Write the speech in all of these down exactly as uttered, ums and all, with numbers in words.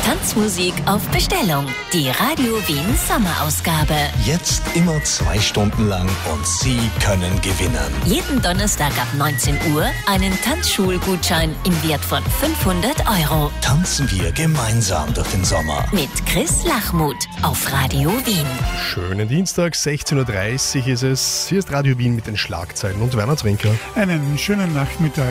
Tanzmusik auf Bestellung. Die Radio Wien Sommerausgabe. Jetzt immer zwei Stunden lang und Sie können gewinnen. Jeden Donnerstag ab neunzehn Uhr einen Tanzschulgutschein im Wert von fünfhundert Euro. Tanzen wir gemeinsam durch den Sommer. Mit Chris Lachmuth auf Radio Wien. Schönen Dienstag, sechzehn Uhr dreißig ist es. Hier ist Radio Wien mit den Schlagzeilen und Werner Zwinker. Einen schönen Nachmittag.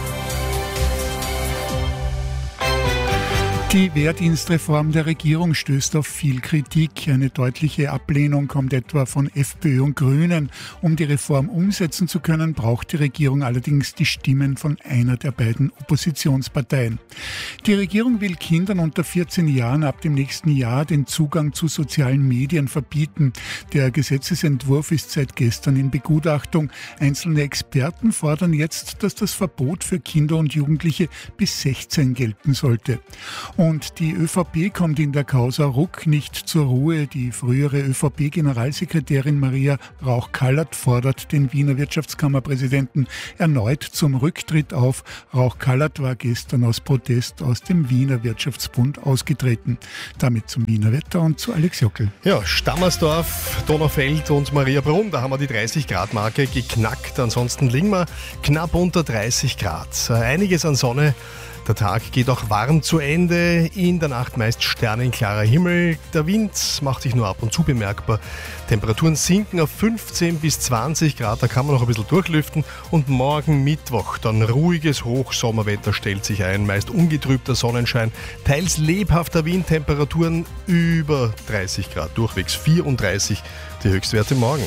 Die Wehrdienstreform der Regierung stößt auf viel Kritik. Eine deutliche Ablehnung kommt etwa von FPÖ und Grünen. Um die Reform umsetzen zu können, braucht die Regierung allerdings die Stimmen von einer der beiden Oppositionsparteien. Die Regierung will Kindern unter vierzehn Jahren ab dem nächsten Jahr den Zugang zu sozialen Medien verbieten. Der Gesetzesentwurf ist seit gestern in Begutachtung. Einzelne Experten fordern jetzt, dass das Verbot für Kinder und Jugendliche bis sechzehn gelten sollte. Und die ÖVP kommt in der Causa Ruck nicht zur Ruhe. Die frühere ÖVP-Generalsekretärin Maria Rauch-Kallert fordert den Wiener Wirtschaftskammerpräsidenten erneut zum Rücktritt auf. Rauch-Kallert war gestern aus Protest aus dem Wiener Wirtschaftsbund ausgetreten. Damit zum Wiener Wetter und zu Alex Jockel. Ja, Stammersdorf, Donaufeld und Mariabrunn, da haben wir die dreißig Grad Marke geknackt. Ansonsten liegen wir knapp unter dreißig Grad. Einiges an Sonne. Der Tag geht auch warm zu Ende, in der Nacht meist sternenklarer Himmel. Der Wind macht sich nur ab und zu bemerkbar. Temperaturen sinken auf fünfzehn bis zwanzig Grad, da kann man noch ein bisschen durchlüften. Und morgen Mittwoch dann ruhiges Hochsommerwetter stellt sich ein, meist ungetrübter Sonnenschein, teils lebhafter Wind, Temperaturen über dreißig Grad, durchwegs vierunddreißig die Höchstwerte morgen.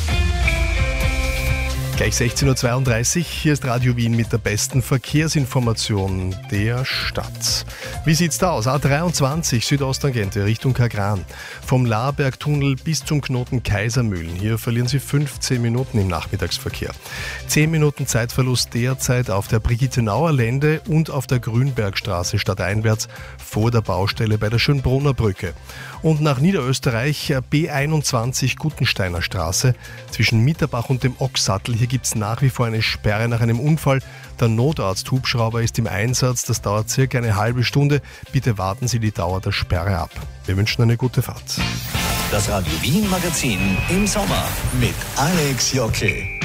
Gleich sechzehn Uhr zweiunddreißig, hier ist Radio Wien mit der besten Verkehrsinformation der Stadt. Wie sieht's da aus? A dreiundzwanzig Südosttangente Richtung Kagran. Vom Laarbergtunnel bis zum Knoten Kaisermühlen. Hier verlieren Sie fünfzehn Minuten im Nachmittagsverkehr. zehn Minuten Zeitverlust derzeit auf der Brigittenauer Lände und auf der Grünbergstraße stadteinwärts vor der Baustelle bei der Schönbrunner Brücke. Und nach Niederösterreich B einundzwanzig Gutensteiner Straße zwischen Mitterbach und dem Ochsattel. Hier gibt es nach wie vor eine Sperre nach einem Unfall. Der Notarzt-Hubschrauber ist im Einsatz. Das dauert circa eine halbe Stunde. Bitte warten Sie die Dauer der Sperre ab. Wir wünschen eine gute Fahrt. Das Radio Wien Magazin im Sommer mit Alex Jockel.